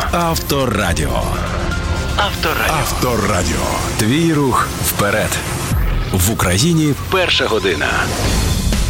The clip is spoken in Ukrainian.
Авторадіо. Авторадіо. Твій рух вперед. В Україні перша година.